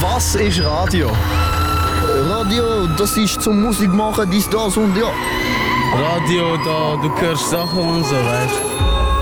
Was ist Radio? Radio, das ist zum Musik machen, dies, das und ja. Radio, da, du hörst Sachen und so, weißt du?